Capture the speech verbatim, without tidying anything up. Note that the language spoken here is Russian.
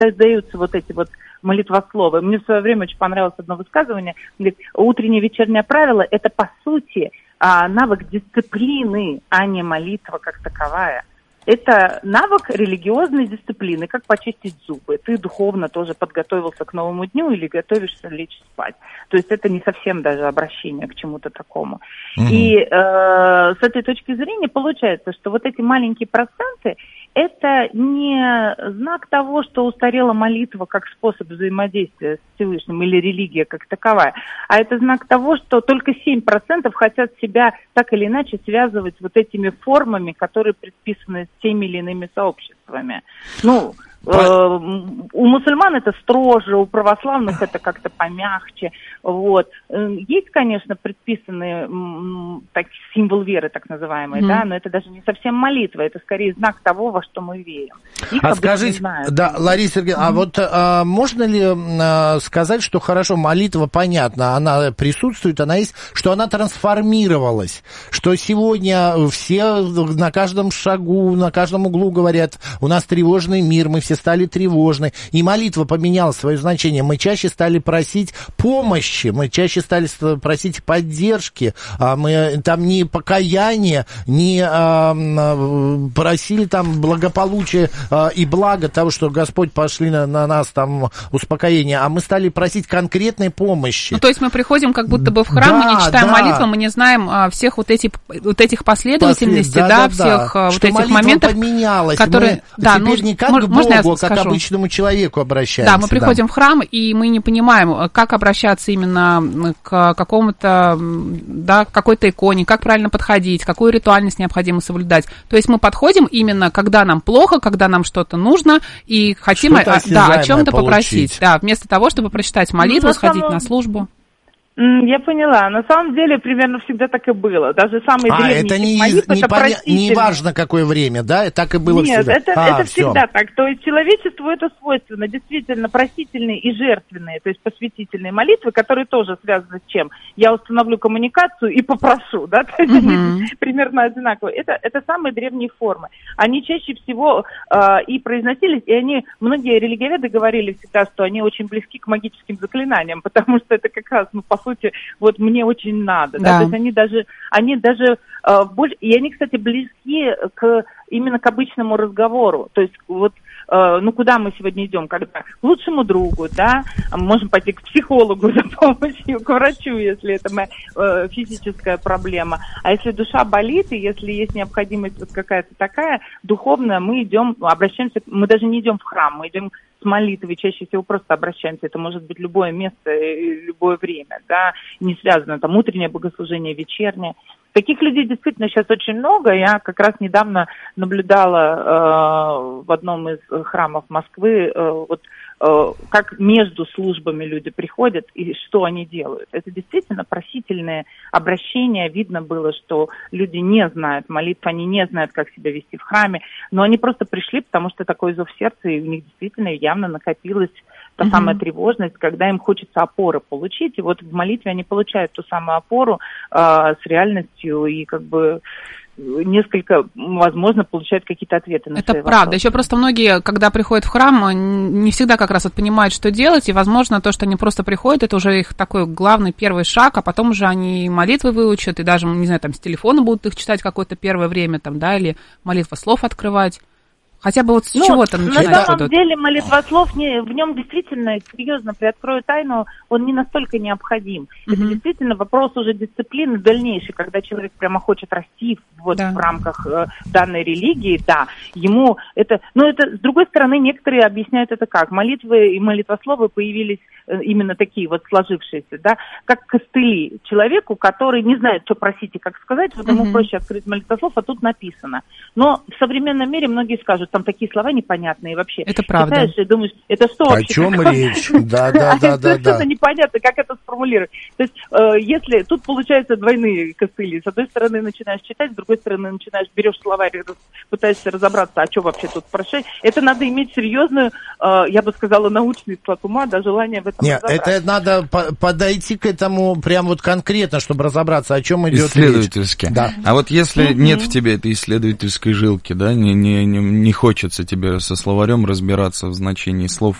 даются вот эти вот молитвословы. Мне в свое время очень понравилось одно высказывание. Говорит, утреннее вечернее правило – это, по сути, навык дисциплины, а не молитва как таковая. Это навык религиозной дисциплины, как почистить зубы. Ты духовно тоже подготовился к новому дню или готовишься лечь спать. То есть это не совсем даже обращение к чему-то такому. Mm-hmm. И э, с этой точки зрения получается, что вот эти маленькие проценты – это не знак того, что устарела молитва как способ взаимодействия с Всевышним или религия как таковая, а это знак того, что только семь процентов хотят себя так или иначе связывать вот этими формами, которые предписаны теми или иными сообществами. Ну, э, у мусульман это строже, у православных это как-то помягче. Вот. Есть, конечно, предписанные так, символ веры, так называемый, mm-hmm. да, но это даже не совсем молитва, это скорее знак того, во что мы верим. Их а скажите, да, Лариса Сергеевна, mm-hmm. а вот а, можно ли а, сказать, что хорошо, молитва, понятно, она присутствует, она есть, что она трансформировалась, что сегодня все на каждом шагу, на каждом углу говорят, у нас тревожный мир, мы все стали тревожны, и молитва поменяла свое значение, мы чаще стали просить помощи, мы чаще стали просить поддержки, мы там не покаяние, не а, просили там благополучие а, и благо того, что Господь пошли на, на нас там успокоение, а мы стали просить конкретной помощи. Ну, то есть мы приходим как будто бы в храм, да, мы не читаем да. молитву, мы не знаем а, всех вот, эти, вот этих последовательностей, Послед... да, да, всех да. вот этих моментов, поменялась. которые... Мы да, теперь ну, не как можно, к Богу, можно а как обычному человеку обращаемся. Да, мы приходим да. в храм, и мы не понимаем, как обращаться именно к какому-то, да, какой-то иконе, как правильно подходить, какую ритуальность необходимо соблюдать. То есть мы подходим именно, когда нам плохо, когда нам что-то нужно, и хотим а, да, о чем-то попросить. Да, вместо того, чтобы прочитать молитву, ну, сходить самом... на службу. Я поняла. На самом деле, примерно всегда так и было. Даже самые а, древние это не, молитвы, не, это поня... простительные. Не важно, какое время, да? Так и было Нет, всегда. это, а, это всё. всегда так. То есть человечеству это свойственно. Действительно, простительные и жертвенные, то есть посвятительные молитвы, которые тоже связаны с чем? Я установлю коммуникацию и попрошу, да? То есть mm-hmm. они примерно одинаковые. Это, это самые древние формы. Они чаще всего э, и произносились, и они, многие религиоведы говорили всегда, что они очень близки к магическим заклинаниям, потому что это как раз, ну, по сути, вот мне очень надо, да. Да? То есть они даже, они даже э, больше, и они, кстати, близки к именно к обычному разговору. То есть вот, э, ну куда мы сегодня идем, когда к лучшему другу, да, можем пойти к психологу за помощью, к врачу, если это моя э, физическая проблема. А если душа болит и если есть необходимость вот какая-то такая духовная, мы идем, обращаемся, мы даже не идем в храм, мы идем с молитвой, чаще всего просто обращаемся. Это может быть любое место, любое время, да, не связано, там, утреннее богослужение, вечернее. Таких людей действительно сейчас очень много. Я как раз недавно наблюдала э, в одном из храмов Москвы, э, вот, э, как между службами люди приходят и что они делают. Это действительно просительные обращения. Видно было, что люди не знают молитв, они не знают, как себя вести в храме, но они просто пришли, потому что такой зов сердца, и у них действительно явно накопилась та mm-hmm. самая тревожность, когда им хочется опоры получить, и вот в молитве они получают ту самую опору э, с реальностью и как бы несколько, возможно, получают какие-то ответы на это свои правда. вопросы. Еще просто многие, когда приходят в храм, не всегда как раз вот понимают, что делать, и, возможно, то, что они просто приходят, это уже их такой главный первый шаг, а потом уже они молитвы выучат, и даже, не знаю, там, с телефона будут их читать какое-то первое время, там, да, или молитва слов открывать. Хотя бы вот с ну, чего-то начинать. На самом будут. деле молитвослов, не, в нем действительно, серьезно, приоткрою тайну, он не настолько необходим. Mm-hmm. Это действительно вопрос уже дисциплины дальнейшей, когда человек прямо хочет расти вот да. в рамках э, данной религии, да, ему это... Но это, с другой стороны, некоторые объясняют это как? Молитвы и молитвословы появились э, именно такие вот сложившиеся, да, как костыли человеку, который не знает, что просить и как сказать, вот ему mm-hmm. проще открыть молитвослов, а тут написано. Но в современном мире многие скажут, там такие слова непонятные вообще. Это правда. Читаешь и думаешь, это что вообще? О чем такое? речь? Да, да, да, да. Что-то непонятно, как это сформулировать. То есть, если тут получаются двойные костыли, с одной стороны начинаешь читать, с другой стороны начинаешь, берешь словарь и пытаешься разобраться, а что вообще тут прошить. Это надо иметь серьезную, я бы сказала, научный склад ума, да, желание в этом Нет, разобраться. это надо подойти к этому прям вот конкретно, чтобы разобраться, о чем идет исследовательски. речь. Да. А вот если mm-hmm. нет в тебе этой исследовательской жилки, да, не, не, не, не хочется тебе со словарем разбираться в значении слов